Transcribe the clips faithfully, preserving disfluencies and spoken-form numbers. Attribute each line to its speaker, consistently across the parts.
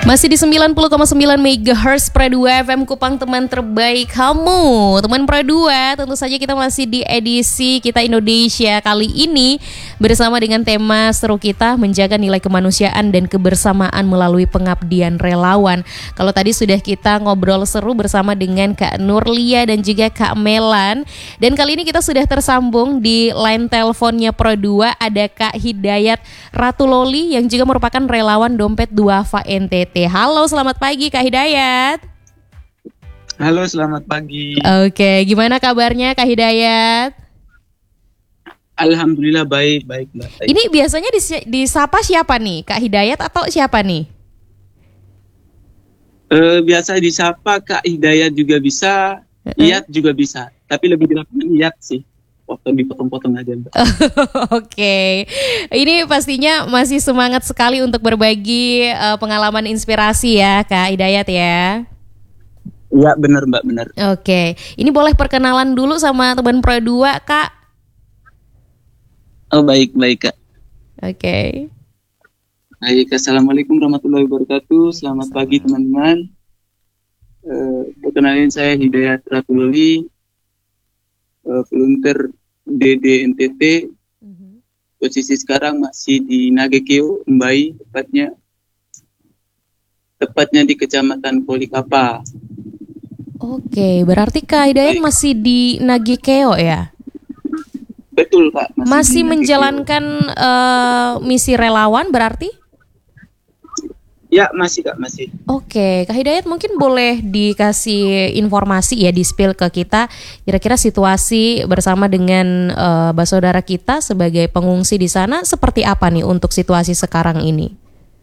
Speaker 1: Masih di sembilan puluh koma sembilan megahertz Pradua F M Kupang, teman terbaik kamu. Teman Pradua, tentu saja kita masih di edisi Kita Indonesia kali ini bersama dengan tema seru kita, menjaga nilai kemanusiaan dan kebersamaan melalui pengabdian relawan. Kalau tadi sudah kita ngobrol seru bersama dengan Kak Nurlia dan juga Kak Melan, dan kali ini kita sudah tersambung di line teleponnya Pradua, ada Kak Hidayat Ratuloli yang juga merupakan relawan Dompet Duafa N T T. Halo, selamat pagi Kak Hidayat.
Speaker 2: Halo, selamat pagi.
Speaker 1: Oke, gimana kabarnya Kak Hidayat?
Speaker 2: Alhamdulillah baik, baik, baik.
Speaker 1: Ini biasanya dis- disapa siapa nih? Kak Hidayat atau siapa nih?
Speaker 2: Uh, biasa disapa Kak Hidayat juga bisa, uh-uh. Iyat juga bisa. Tapi lebih dilakukan Iyat sih. Waktu dipotong-potong aja. Oke,
Speaker 1: okay. Ini pastinya masih semangat sekali untuk berbagi uh, pengalaman inspirasi ya Kak Hidayat ya.
Speaker 2: Iya benar Mbak, benar.
Speaker 1: Oke, okay. Ini boleh perkenalan dulu sama teman Pradua Kak.
Speaker 2: Oh baik, baik Kak.
Speaker 1: Oke. Okay.
Speaker 2: Baik, Assalamualaikum warahmatullahi wabarakatuh. Selamat pagi teman-teman. Uh, perkenalin saya Hidayat Ratuloli, uh, volunteer D D N T T. Uh-huh. Posisi sekarang masih di Nagekeo, Mbai, tepatnya tepatnya di Kecamatan Polikapa.
Speaker 1: Oke, berarti Kak Hidayat masih di Nagekeo ya?
Speaker 2: Betul Kak.
Speaker 1: Masih, masih menjalankan uh, misi relawan berarti?
Speaker 2: Ya masih Kak, masih.
Speaker 1: Oke, Kak Hidayat mungkin boleh dikasih informasi ya, di-spill ke kita kira-kira situasi bersama dengan uh, saudara kita sebagai pengungsi di sana seperti apa nih untuk situasi sekarang ini?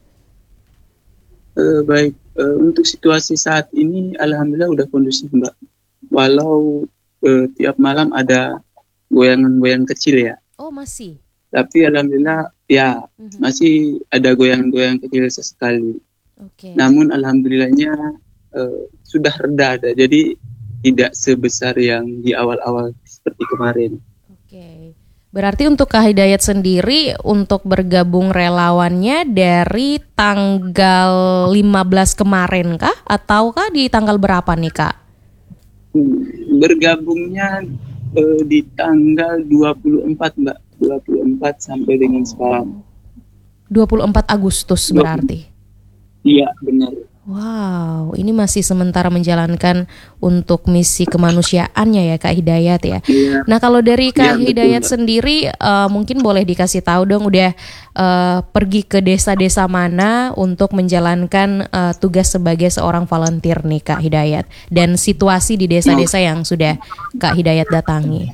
Speaker 2: Uh, baik, uh, untuk situasi saat ini alhamdulillah udah kondusif Mbak. Walau uh, tiap malam ada goyangan-goyangan kecil ya.
Speaker 1: Oh masih?
Speaker 2: Tapi alhamdulillah ya uh-huh. masih ada goyangan-goyangan kecil sesekali.
Speaker 1: Okay.
Speaker 2: Namun alhamdulillahnya uh, sudah reda ada. Jadi tidak sebesar yang di awal-awal seperti kemarin.
Speaker 1: Oke. Okay. Berarti untuk Kak Hidayat sendiri untuk bergabung relawannya dari tanggal lima belas kemarin kah? Ataukah di tanggal berapa nih Kak?
Speaker 2: Bergabungnya uh, di tanggal dua puluh empat Mbak. dua puluh empat sampai dengan sekarang.
Speaker 1: dua puluh empat Agustus berarti?
Speaker 2: Iya, benar.
Speaker 1: Wow, ini masih sementara menjalankan untuk misi kemanusiaannya ya Kak Hidayat ya.
Speaker 2: Iya.
Speaker 1: Nah kalau dari Kak
Speaker 2: ya,
Speaker 1: Hidayat
Speaker 2: betul,
Speaker 1: sendiri uh, mungkin boleh dikasih tahu dong udah uh, pergi ke desa-desa mana untuk menjalankan uh, tugas sebagai seorang volunteer nih Kak Hidayat. Dan situasi di desa-desa yang sudah Kak Hidayat datangi.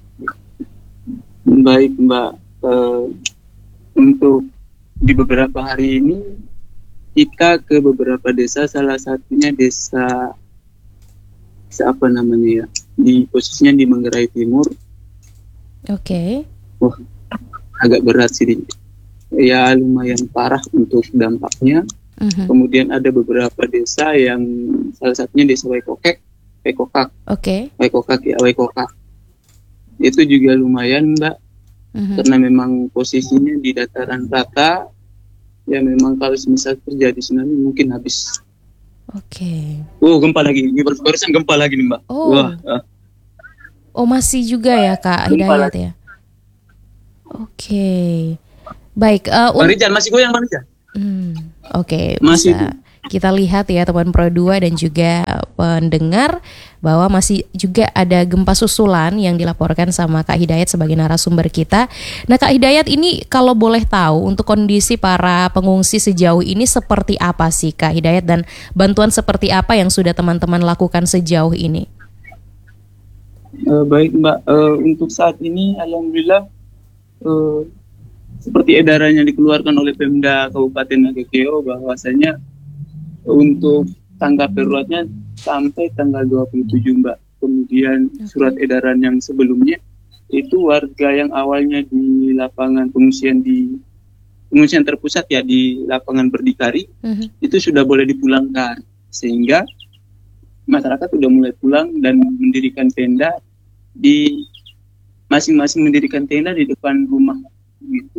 Speaker 2: Baik Mbak, uh, untuk di beberapa hari ini kita ke beberapa desa, salah satunya desa, desa apa namanya ya, di posisinya di Manggarai Timur.
Speaker 1: Oke. Okay.
Speaker 2: Wah, agak berat sih, ya lumayan parah untuk dampaknya. Uh-huh. Kemudian ada beberapa desa yang salah satunya desa Waikokek, Waikokak.
Speaker 1: Oke. Okay.
Speaker 2: Waikokak ya, Waikokak. Itu juga lumayan Mbak, uh-huh. karena memang posisinya di dataran rata, ya memang kalau misal terjadi tsunami mungkin habis.
Speaker 1: Oke. Okay.
Speaker 2: Oh gempa lagi, barusan gempa lagi nih Mbak.
Speaker 1: Oh. Wah. Uh. Oh masih juga ya Kak Hidayat ya. Oke. Okay. Baik. Uh,
Speaker 2: Bang Rizal masih goyang Bang Rizal?
Speaker 1: Hmm. Oke. Okay,
Speaker 2: masih.
Speaker 1: Bisa kita lihat ya teman Pradua dan juga pendengar bahwa masih juga ada gempa susulan yang dilaporkan sama Kak Hidayat sebagai narasumber kita. Nah Kak Hidayat, ini kalau boleh tahu untuk kondisi para pengungsi sejauh ini seperti apa sih Kak Hidayat, dan bantuan seperti apa yang sudah teman-teman lakukan sejauh ini?
Speaker 2: Uh, baik Mbak, uh, untuk saat ini alhamdulillah uh, seperti edaran yang dikeluarkan oleh Pemda Kabupaten Nagekeo bahwasanya untuk tanggap daruratnya sampai tanggal dua puluh tujuh Mbak. Kemudian okay. surat edaran yang sebelumnya itu warga yang awalnya di lapangan pengungsian di pengungsian terpusat ya di lapangan Berdikari, uh-huh. itu sudah boleh dipulangkan, sehingga masyarakat sudah mulai pulang dan mendirikan tenda di masing-masing mendirikan tenda di depan rumah gitu Mbak.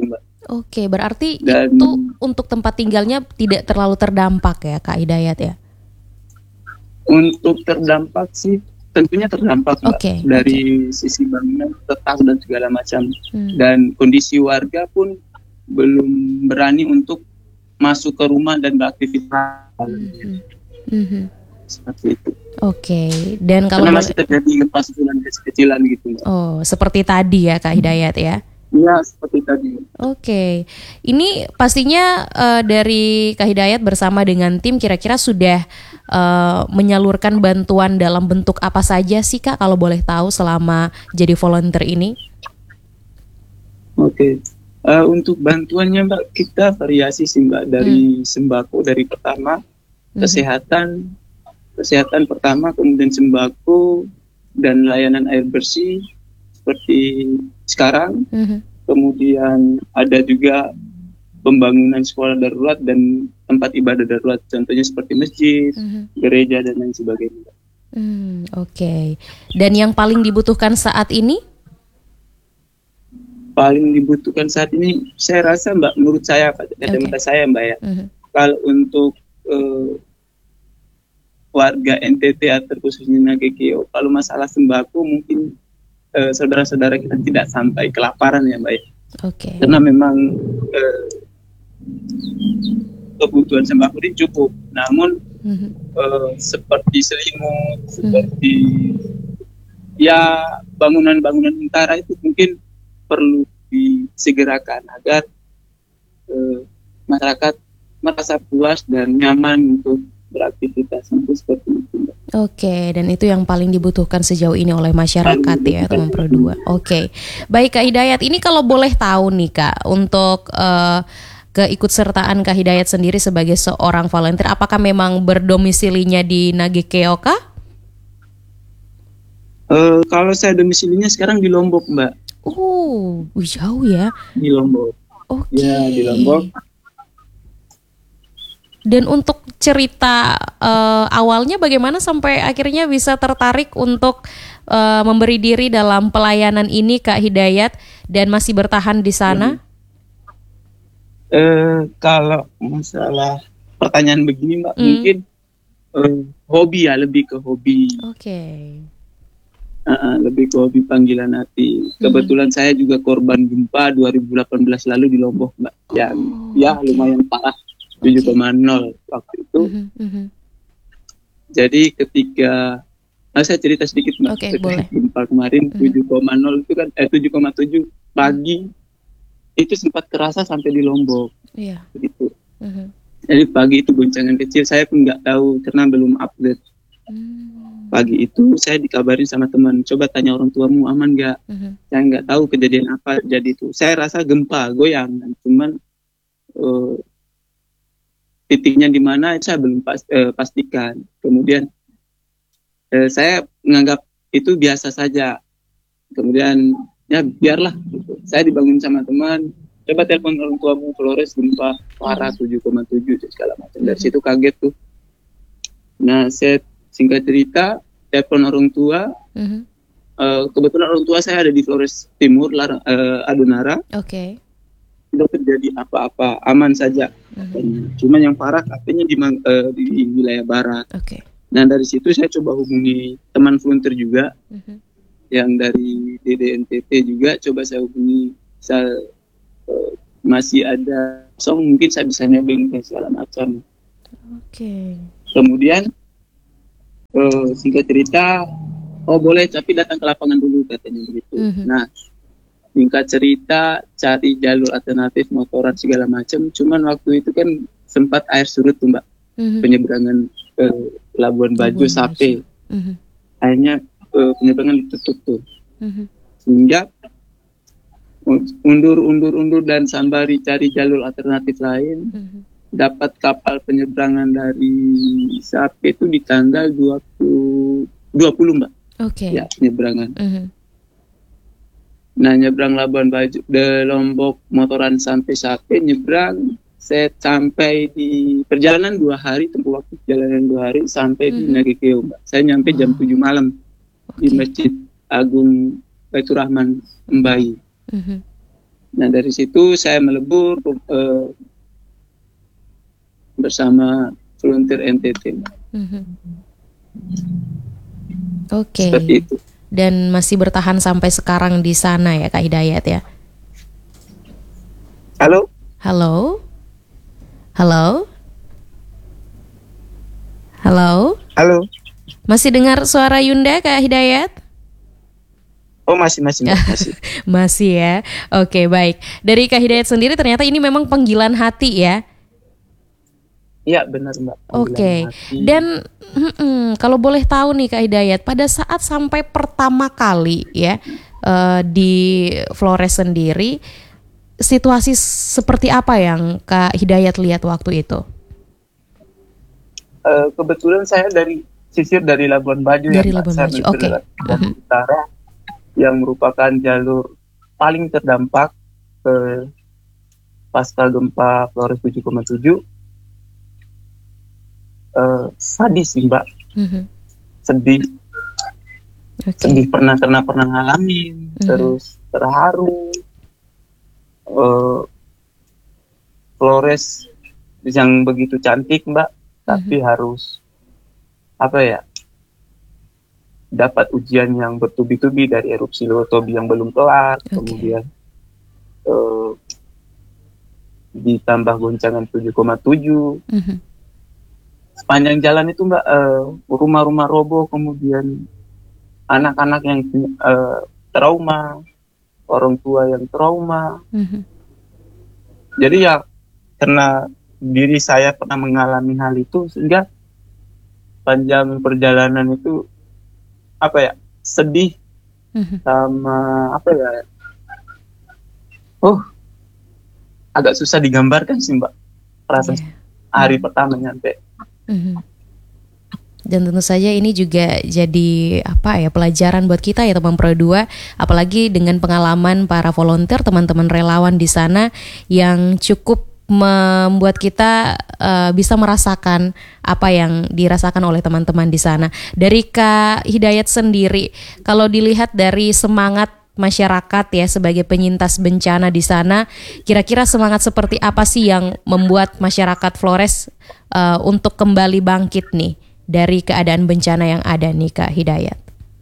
Speaker 1: Oke, berarti
Speaker 2: Dan
Speaker 1: itu untuk tempat tinggalnya tidak terlalu terdampak ya Kak Hidayat ya?
Speaker 2: untuk terdampak sih tentunya terdampak Mbak,
Speaker 1: Oke,
Speaker 2: dari sisi bangunan, retak dan segala macam.
Speaker 1: Hmm.
Speaker 2: Dan kondisi warga pun belum berani untuk masuk ke rumah dan beraktivitas
Speaker 1: Mhm. Mhm.
Speaker 2: seperti itu.
Speaker 1: Oke, dan kalau
Speaker 2: Karena
Speaker 1: boleh,
Speaker 2: masih terjadi gempa susulan kecil-kecilan gitu Mbak.
Speaker 1: oh seperti tadi ya Kak Hidayat ya?
Speaker 2: Iya seperti tadi.
Speaker 1: Oke, ini pastinya eh, dari Kak Hidayat bersama dengan tim kira-kira sudah eh, menyalurkan bantuan dalam bentuk apa saja sih Kak kalau boleh tahu selama jadi volunteer ini?
Speaker 2: Oke. Eh, untuk bantuannya Mbak, kita variasi sih Mbak, dari sembako dari pertama, kesehatan, kesehatan pertama, kemudian sembako dan layanan air bersih seperti sekarang.
Speaker 1: Mhm.
Speaker 2: Kemudian ada juga pembangunan sekolah darurat dan tempat ibadah darurat, contohnya seperti masjid,
Speaker 1: Mhm.
Speaker 2: gereja dan lain sebagainya.
Speaker 1: Hmm, oke. Dan yang paling dibutuhkan saat ini?
Speaker 2: Paling dibutuhkan saat ini, saya rasa Mbak, menurut saya, kacamata saya Mbak ya,
Speaker 1: Mhm.
Speaker 2: kalau untuk eh, warga N T T atau khususnya Nagekeo, kalau masalah sembako mungkin eh, saudara-saudara kita tidak sampai kelaparan ya Mbak ya.
Speaker 1: Oke.
Speaker 2: Karena memang eh, kebutuhan sembako ini cukup, namun
Speaker 1: Mhm.
Speaker 2: eh, seperti selimut, seperti ya bangunan-bangunan utara itu mungkin perlu disegerakan agar eh, masyarakat merasa puas dan nyaman untuk beraktivitas untuk seperti itu Mbak.
Speaker 1: Oke, dan itu yang paling dibutuhkan sejauh ini oleh masyarakat ya, teman Pro dua. Oke, baik Kak Hidayat, ini kalau boleh tahu nih Kak, untuk uh, keikutsertaan Kak Hidayat sendiri sebagai seorang volunteer, apakah memang berdomisilinya di Nagekeo kah?
Speaker 2: Uh, kalau saya domisilinya sekarang di Lombok Mbak.
Speaker 1: Oh, jauh ya?
Speaker 2: Di Lombok.
Speaker 1: Oke.
Speaker 2: Ya, di Lombok.
Speaker 1: Dan untuk cerita uh, awalnya bagaimana sampai akhirnya bisa tertarik untuk uh, memberi diri dalam pelayanan ini Kak Hidayat dan masih bertahan di sana?
Speaker 2: Uh, kalau masalah pertanyaan begini Mbak,
Speaker 1: Hmm.
Speaker 2: mungkin uh, hobi ya, lebih ke hobi.
Speaker 1: Oke.
Speaker 2: Uh, lebih ke hobi panggilan hati. Kebetulan saya juga korban gempa dua ribu delapan belas lalu di Lombok Mbak. Yang
Speaker 1: Oh,
Speaker 2: ya
Speaker 1: oke.
Speaker 2: lumayan parah, tujuh koma nol waktu itu.
Speaker 1: Mhm, mhm.
Speaker 2: Jadi ketika nah saya cerita sedikit Mbak,
Speaker 1: Oke,
Speaker 2: terkait
Speaker 1: boleh.
Speaker 2: gempa kemarin
Speaker 1: Mhm.
Speaker 2: tujuh koma nol itu kan eh tujuh koma tujuh pagi itu sempat terasa sampai di Lombok
Speaker 1: Iya.
Speaker 2: begitu.
Speaker 1: Mhm.
Speaker 2: Jadi pagi itu goncangan kecil, saya pun nggak tahu karena belum update.
Speaker 1: Hmm.
Speaker 2: Pagi itu saya dikabarin sama teman, coba tanya orang tuamu aman nggak?
Speaker 1: Mhm.
Speaker 2: Saya nggak tahu kejadian apa jadi itu. Saya rasa gempa, goyang, cuman eh, titiknya di mana itu saya belum pas, eh, pastikan. Kemudian eh, saya menganggap itu biasa saja. Kemudian ya biarlah. Gitu. Saya dibangun sama teman, coba telepon orang tuamu, Flores gempa parah tujuh koma tujuh segala macam. Dari situ kaget tuh. Nah, saya singkat cerita, telepon orang tua.
Speaker 1: Mhm.
Speaker 2: Uh, kebetulan orang tua saya ada di Flores Timur, Lar- uh, Adonara.
Speaker 1: Oke.
Speaker 2: Tidak terjadi apa-apa, aman saja.
Speaker 1: Mhm.
Speaker 2: Cuman yang parah katanya di, man- uh, di wilayah barat.
Speaker 1: Oke.
Speaker 2: Nah, dari situ saya coba hubungi teman volunteer juga,
Speaker 1: Mhm.
Speaker 2: yang dari D D N T T juga. Coba saya hubungi, saya uh, masih ada kosong, mungkin saya bisa nebeng dan segala macam.
Speaker 1: Oke.
Speaker 2: Kemudian uh, singkat cerita, oh boleh tapi datang ke lapangan dulu katanya begitu.
Speaker 1: Mhm.
Speaker 2: Nah, singkat cerita cari jalur alternatif motoran segala macam. Cuman waktu itu kan sempat air surut tuh Mbak,
Speaker 1: Mhm.
Speaker 2: penyeberangan ke Labuan Bajo
Speaker 1: Labuan
Speaker 2: Sape.
Speaker 1: Mhm.
Speaker 2: Akhirnya eh, penyeberangan ditutup tuh.
Speaker 1: Mhm.
Speaker 2: Sehingga undur undur undur dan sambari cari jalur alternatif lain.
Speaker 1: Mhm.
Speaker 2: Dapat kapal penyeberangan dari Sape itu di tanggal dua puluh dua puluh Mbak.
Speaker 1: Oke.
Speaker 2: Ya, penyeberangan.
Speaker 1: Mhm.
Speaker 2: Nah, nyebrang Labuan Bajo de Lombok motoran sampai Sape, nyebrang. Saya sampai di perjalanan dua hari, tempuh waktu perjalanan dua hari sampai di
Speaker 1: Mhm.
Speaker 2: Nagekeo Mbak. Saya nyampe jam
Speaker 1: Wow.
Speaker 2: tujuh malam di
Speaker 1: Oke.
Speaker 2: Masjid Agung Baitur Rahman Mbai.
Speaker 1: Mhm.
Speaker 2: Nah dari situ saya melebur uh, bersama volunteer N T T.
Speaker 1: Mhm. Oke.
Speaker 2: Seperti itu.
Speaker 1: Dan masih bertahan sampai sekarang di sana ya Kak Hidayat ya.
Speaker 2: Halo?
Speaker 1: Halo? Halo? Halo?
Speaker 2: Halo?
Speaker 1: Masih dengar suara Yunda Kak Hidayat?
Speaker 2: Oh masih, masih, masih.
Speaker 1: Masih ya. Oke baik. Dari Kak Hidayat sendiri ternyata ini memang panggilan hati ya.
Speaker 2: Iya benar Mbak.
Speaker 1: Oke. Dan mm-mm, kalau boleh tahu nih Kak Hidayat, pada saat sampai pertama kali ya uh, di Flores sendiri, situasi seperti apa yang Kak Hidayat lihat waktu itu?
Speaker 2: Uh, kebetulan saya dari sisir dari Labuan Bajo
Speaker 1: dari
Speaker 2: ya,
Speaker 1: Labuan
Speaker 2: Mbak.
Speaker 1: Bajo. Oke. Okay.
Speaker 2: Uh-huh. Utara yang merupakan jalur paling terdampak ke pasca gempa Flores tujuh koma tujuh. Uh, sadis sih Mbak, mm-hmm. sedih, okay. sedih pernah pernah pernah ngalamin, mm-hmm. terus terharu. Uh, Flores yang begitu cantik Mbak, mm-hmm. tapi harus apa ya? Dapat ujian yang bertubi-tubi dari erupsi Lewotobi yang belum kelar, okay. kemudian uh, ditambah goncangan tujuh koma tujuh. Mm-hmm. Sepanjang jalan itu Mbak, uh, rumah-rumah roboh, kemudian anak-anak yang uh, trauma, orang tua yang trauma. Mm-hmm. Jadi ya karena diri saya pernah mengalami hal itu, sehingga panjang perjalanan itu apa ya, sedih, mm-hmm. sama apa ya, oh agak susah digambarkan sih Mbak, perasaan yeah. hari mm-hmm. pertama nyampe. Mm-hmm.
Speaker 1: Dan tentu saja ini juga jadi apa ya, pelajaran buat kita ya teman Pro dua, apalagi dengan pengalaman para volunteer, teman-teman relawan di sana yang cukup membuat kita uh, bisa merasakan apa yang dirasakan oleh teman-teman di sana. Dari Kak Hidayat sendiri, kalau dilihat dari semangat masyarakat ya sebagai penyintas bencana di sana, kira-kira semangat seperti apa sih yang membuat masyarakat Flores uh, untuk kembali bangkit nih dari keadaan bencana yang ada nih Kak Hidayat?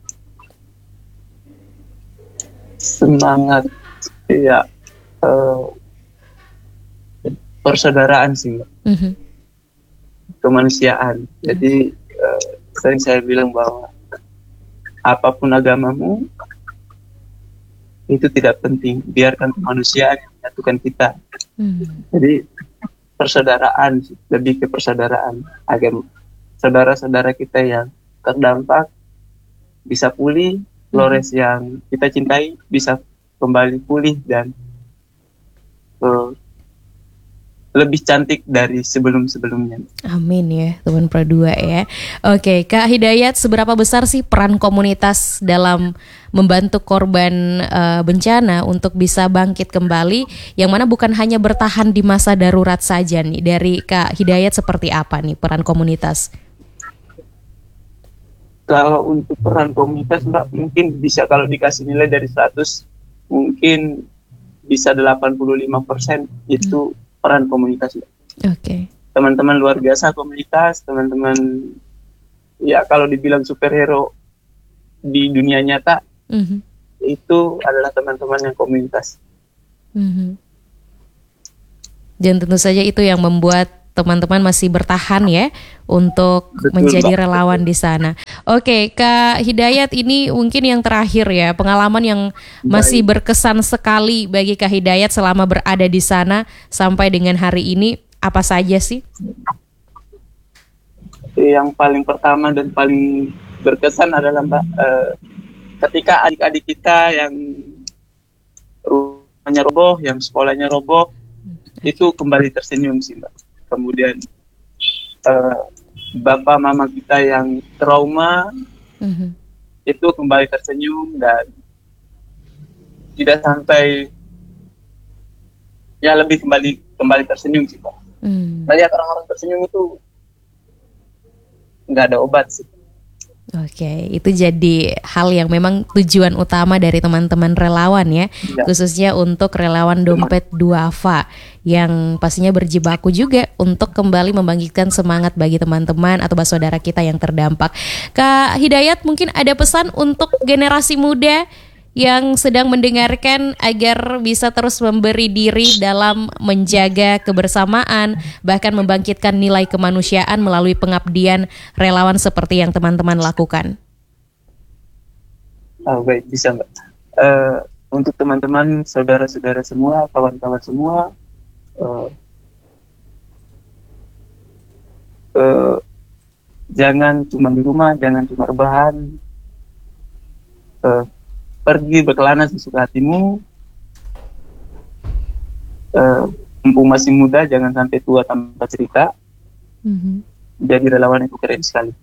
Speaker 2: Semangat ya, uh, persaudaraan sih Mbak, mm-hmm. kemanusiaan. Mm-hmm. Jadi uh, sering saya bilang bahwa apapun agamamu itu tidak penting, biarkan kemanusiaan yang menyatukan kita. Hmm. Jadi persaudaraan, lebih ke persaudaraan, agar saudara-saudara kita yang terdampak bisa pulih, Flores hmm. yang kita cintai bisa kembali pulih dan uh, lebih cantik dari sebelum-sebelumnya.
Speaker 1: Amin ya, teman Pro dua ya. Oke, Kak Hidayat, seberapa besar sih peran komunitas dalam membantu korban uh, bencana untuk bisa bangkit kembali, yang mana bukan hanya bertahan di masa darurat saja nih? Dari Kak Hidayat seperti apa nih peran komunitas?
Speaker 2: Kalau untuk peran komunitas Mbak, mungkin bisa kalau dikasih nilai dari seratus, mungkin bisa delapan puluh lima persen itu hmm. peran komunitas. Oke. Okay. Teman-teman luar biasa komunitas, teman-teman ya kalau dibilang superhero di dunia nyata, mm-hmm. itu adalah teman-teman yang komunitas.
Speaker 1: Mm-hmm. Dan tentu saja itu yang membuat teman-teman masih bertahan ya untuk betul, menjadi Mbak. Relawan di sana. Oke, Kak Hidayat, ini mungkin yang terakhir ya, pengalaman yang masih Baik. berkesan sekali bagi Kak Hidayat selama berada di sana sampai dengan hari ini, apa saja sih?
Speaker 2: Yang paling pertama dan paling berkesan adalah Mbak, eh, ketika adik-adik kita yang rumahnya roboh, yang sekolahnya roboh, itu kembali tersenyum sih Mbak. Kemudian uh, bapak mama kita yang trauma, mm-hmm. itu kembali tersenyum dan tidak sampai ya lebih kembali kembali tersenyum sih Pak. Mm. Melihat orang-orang tersenyum itu nggak ada obat sih.
Speaker 1: Oke, itu jadi hal yang memang tujuan utama dari teman-teman relawan ya,
Speaker 2: Ya.
Speaker 1: khususnya untuk relawan Dompet Duafa yang pastinya berjibaku juga untuk kembali membangkitkan semangat bagi teman-teman atau saudara kita yang terdampak. Kak Hidayat, mungkin ada pesan untuk generasi muda yang sedang mendengarkan agar bisa terus memberi diri dalam menjaga kebersamaan, bahkan membangkitkan nilai kemanusiaan melalui pengabdian relawan seperti yang teman-teman lakukan.
Speaker 2: Oh, baik, bisa Mbak. Eh, untuk teman-teman, saudara-saudara semua, kawan-kawan semua, eh, eh, jangan cuma di rumah, jangan cuma rebahan, eh, pergi berkelana sesuka hatimu. Uh, mumpung masih muda, jangan sampai tua tanpa cerita.
Speaker 1: Mm-hmm.
Speaker 2: Jadi relawan itu keren sekali.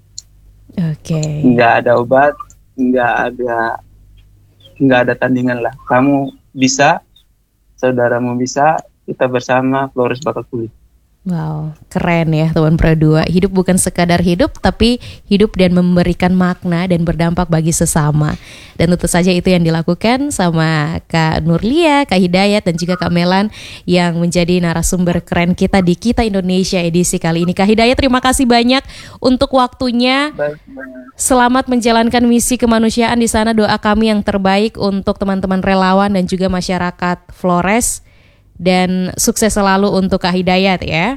Speaker 1: Oke. Okay.
Speaker 2: Nggak ada obat, nggak ada, nggak ada tandingan lah. Kamu bisa, saudaramu bisa, kita bersama Flores bakal pulih.
Speaker 1: Wow, keren ya teman Pro dua. Hidup bukan sekadar hidup, tapi hidup dan memberikan makna dan berdampak bagi sesama. Dan tentu saja itu yang dilakukan sama Kak Nurlia, Kak Hidayat, dan juga Kak Melan yang menjadi narasumber keren kita di Kita Indonesia edisi kali ini. Kak Hidayat, terima kasih banyak untuk waktunya.
Speaker 2: Baik, baik.
Speaker 1: Selamat menjalankan misi kemanusiaan di sana. Doa kami yang terbaik untuk teman-teman relawan dan juga masyarakat Flores. Dan sukses selalu untuk Kak Hidayat ya.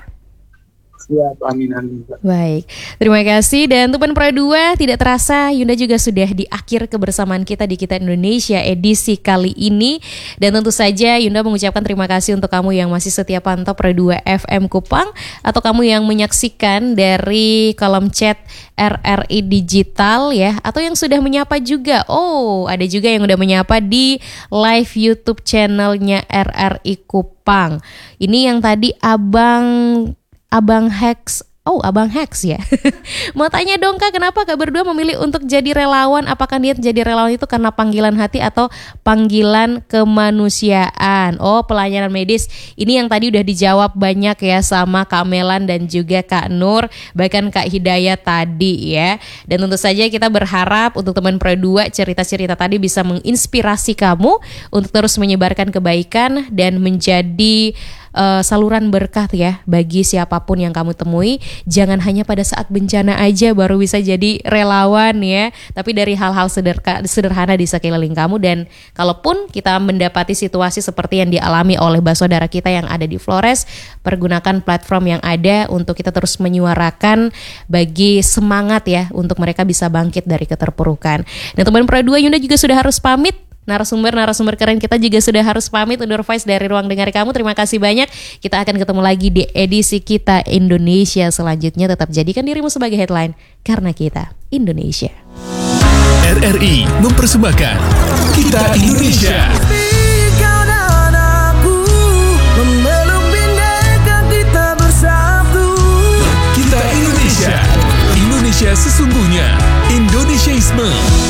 Speaker 2: Siap, amin, amin.
Speaker 1: Baik, terima kasih. Dan teman Pro dua, tidak terasa Yunda juga sudah di akhir kebersamaan kita di Kita Indonesia edisi kali ini. Dan tentu saja Yunda mengucapkan terima kasih untuk kamu yang masih setia pantau Pro dua F M Kupang, atau kamu yang menyaksikan dari kolom chat R R I Digital ya, atau yang sudah menyapa juga. Oh, ada juga yang udah menyapa di live YouTube channelnya R R I Kupang. Ini yang tadi Abang Abang Hex, oh Abang Hex ya. Mau tanya dong Kak, kenapa Kak berdua memilih untuk jadi relawan? Apakah dia jadi relawan itu karena panggilan hati atau panggilan kemanusiaan? Oh, pelayanan medis. Ini yang tadi udah dijawab banyak ya sama Kak Melan dan juga Kak Nur, bahkan Kak Hidayat tadi ya. Dan tentu saja kita berharap untuk teman Pro dua, cerita-cerita tadi bisa menginspirasi kamu untuk terus menyebarkan kebaikan dan menjadi Uh, saluran berkah ya bagi siapapun yang kamu temui. Jangan hanya pada saat bencana aja baru bisa jadi relawan ya, tapi dari hal-hal sederhana, sederhana di sekeliling kamu. Dan kalaupun kita mendapati situasi seperti yang dialami oleh saudara kita yang ada di Flores, pergunakan platform yang ada untuk kita terus menyuarakan bagi semangat ya untuk mereka bisa bangkit dari keterpurukan. Dan teman Pro dua, Yunda juga sudah harus pamit. Narasumber-narasumber keren kita juga sudah harus pamit undur voice dari ruang dengar kamu. Terima kasih banyak. Kita akan ketemu lagi di edisi Kita Indonesia selanjutnya. Tetap jadikan dirimu sebagai headline, karena kita Indonesia.
Speaker 3: R R I mempersembahkan Kita Indonesia. Kita Indonesia. Indonesia sesungguhnya. Indonesiaisme.